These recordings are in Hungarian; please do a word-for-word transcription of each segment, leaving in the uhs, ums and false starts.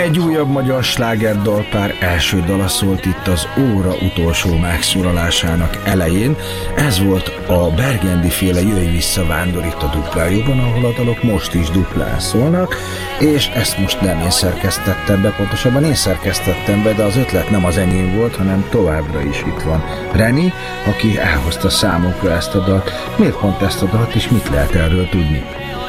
Egy újabb magyar slágerdalpár első dala szólt itt az óra utolsó megszólalásának elején. Ez volt a Burgundy féle Jöjj vissza vándor itt a Duplájúban, ahol a dalok most is duplán szólnak, és ezt most nem én szerkesztettem be, pontosabban én szerkesztettem be, de az ötlet nem az enyém volt, hanem továbbra is itt van Reni, aki elhozta számunkra ezt a dalt. Miért pont ezt a dalt, és mit lehet erről tudni?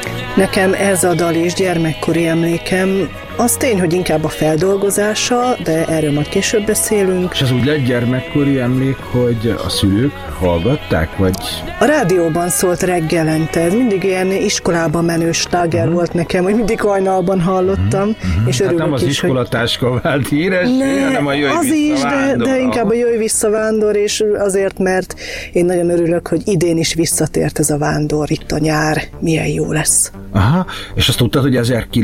Nekem ez a dal és gyermekkori emlékem, az tény, hogy inkább a feldolgozása, de erről majd később beszélünk. És az úgy lett gyermekkori emlék, hogy a szülők hallgatták, vagy... A rádióban szólt reggelente, ez mindig ilyen iskolában menő sláger uh-huh. volt nekem, hogy mindig hajnalban hallottam, uh-huh. és örülök hát nem az is, iskolatáska hogy... vált híres, ne, hanem a Jöjj az vissza is, vándor. De, de inkább a Jöjj vissza vándor, és azért, mert én nagyon örülök, hogy idén is visszatért ez a vándor, itt a nyár, milyen jó lesz. Aha, és azt tudtad, hogy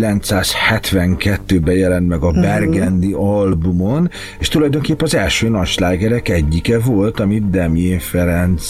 ezerkilencszázhetvenkettőben jelent meg a Burgundy uh-huh. albumon, és tulajdonképpen az első nagy slágerek egyike volt, amit Demjén Ferenc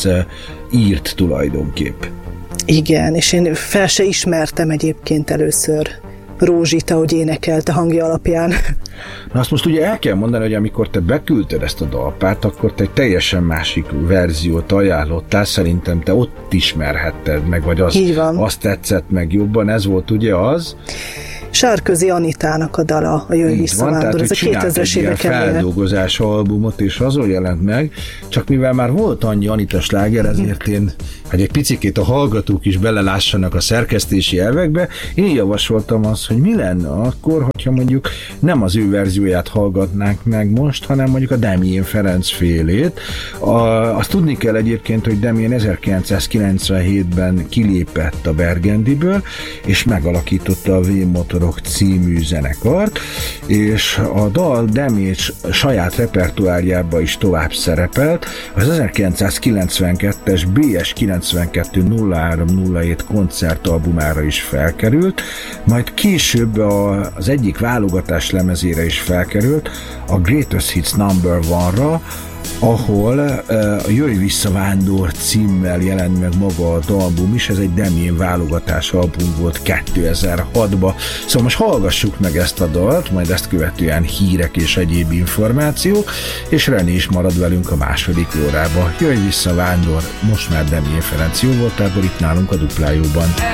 írt tulajdonképp. Igen, és én fel se ismertem egyébként először Rózsit, ahogy énekelt a hangja alapján. Na azt most ugye el kell mondani, hogy amikor te beküldted ezt a dalpárt, akkor te egy teljesen másik verziót ajánlottál, szerintem te ott ismerhetted meg, vagy az, azt tetszett meg jobban, ez volt ugye az... Sárközi Anitának a dala, a Jöjj vissza vándor, ez a kétezres évek elején. Feldolgozás albumot, és azon jelent meg, csak mivel már volt annyi Anita sláger, ezért én, hogy egy picikét a hallgatók is belelássanak a szerkesztési elvekbe, én javasoltam azt, hogy mi lenne akkor, hogyha mondjuk nem az ő verzióját hallgatnánk meg most, hanem mondjuk a Demjén Ferenc félét. A, azt tudni kell egyébként, hogy Demjén ezerkilencszázkilencvenhétben kilépett a Burgundyből, és megalakította a V-Motorok című zenekart, és a dal Demjén saját repertoárjában is tovább szerepelt. Az ezerkilencszázkilencvenkettes bé es kilencvenkettő nulla három nulla hét koncertalbumára is felkerült, majd később a, az egyik válogatás lemezére is felkerült, a Greatest Hits Number One-ra, ahol uh, a Jöjj vissza vándor címmel jelent meg maga a dalbum is, ez egy Demjén válogatás album volt kétezer-hatban. Szóval most hallgassuk meg ezt a dalt, majd ezt követően hírek és egyéb információk, és René is marad velünk a második órába. Jöjj vissza vándor, most már Demjén Ferenc jó voltából itt nálunk a Duplájúban.